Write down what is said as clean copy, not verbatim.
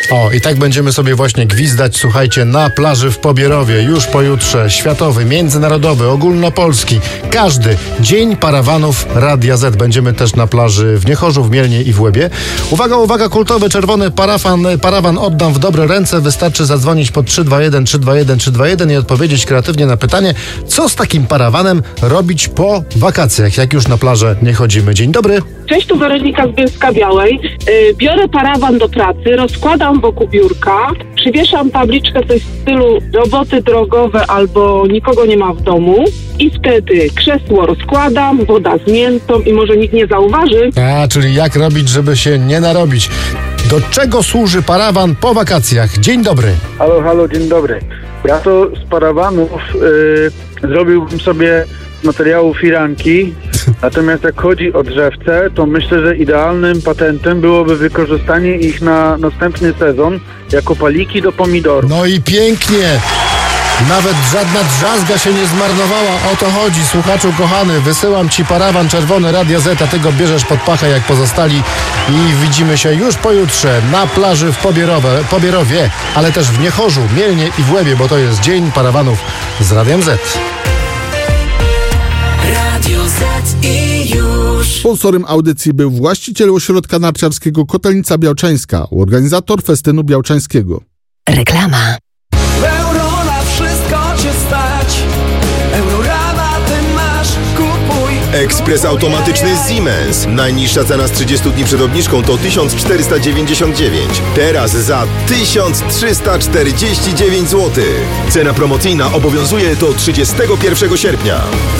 O, i tak będziemy sobie właśnie gwizdać, słuchajcie, na plaży w Pobierowie, już pojutrze, światowy, międzynarodowy, ogólnopolski, każdy dzień parawanów Radia Z. Będziemy też na plaży w Niechorzu, w Mielnie i w Łebie. Uwaga, uwaga, kultowy czerwony parawan oddam w dobre ręce. Wystarczy zadzwonić pod 321 321 321 i odpowiedzieć kreatywnie na pytanie, co z takim parawanem robić po wakacjach, jak już na plażę nie chodzimy. Dzień dobry. Cześć, tu Weronika z Bielska-Białej. Biorę parawan do pracy, rozkładam wokół biurka, przywieszam tabliczkę coś w stylu roboty drogowe albo nikogo nie ma w domu i wtedy krzesło rozkładam, woda z miętą i może nikt nie zauważy. Czyli jak robić, żeby się nie narobić. Do czego służy parawan po wakacjach? Dzień dobry. Halo, dzień dobry. Ja to z parawanów zrobiłbym sobie z materiału firanki, natomiast jak chodzi o drzewce, to myślę, że idealnym patentem byłoby wykorzystanie ich na następny sezon jako paliki do pomidorów. No i pięknie. Nawet żadna drzazga się nie zmarnowała. O to chodzi, słuchaczu kochany. Wysyłam ci parawan czerwony Radia Z, a ty go bierzesz pod pachę jak pozostali i widzimy się już pojutrze na plaży w Pobierowie, ale też w Niechorzu, Mielnie i w Łebie, bo to jest dzień parawanów z Radiem Z. Radio Z i już. Sponsorem audycji był właściciel ośrodka narciarskiego Kotelnica Białczańska, organizator festynu białczańskiego. Reklama. Euro na wszystko cię stać. Eurorama masz, kupuj. Ekspres automatyczny Siemens. Najniższa cena z 30 dni przed obniżką to 1499. Teraz za 1349 zł. Cena promocyjna obowiązuje do 31 sierpnia.